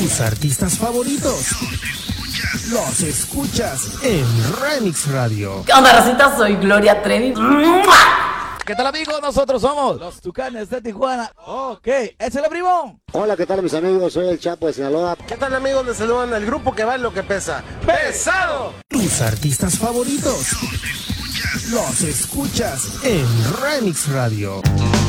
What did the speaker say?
Tus artistas favoritos los escuchas en Remix Radio. ¿Qué onda, racita? Soy Gloria Trevi. ¿Qué tal, amigos? Nosotros somos los Tucanes de Tijuana. Ok, ¡échale, primo! Hola, ¿qué tal, mis amigos? Soy el Chapo de Sinaloa. ¿Qué tal, amigos? Les saludan el grupo que vale lo que pesa. ¡Pesado! Tus artistas favoritos los escuchas en Remix Radio.